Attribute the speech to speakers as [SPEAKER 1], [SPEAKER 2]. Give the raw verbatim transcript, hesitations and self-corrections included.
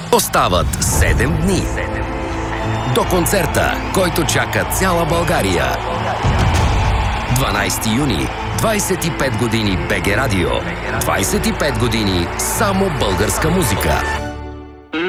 [SPEAKER 1] Остават седем дни до концерта, който чака цяла България. дванайсети юни, двайсет и пет години БГ Радио. двайсет и пет години само българска музика.